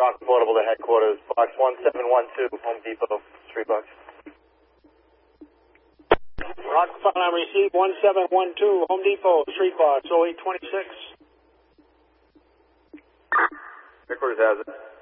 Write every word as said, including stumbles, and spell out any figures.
Rock Portable to headquarters, box one seven one two, Home Depot, Street Box. Rock on receive one seven one two, Home Depot, Street Box, oh eight twenty-six. Headquarters has it.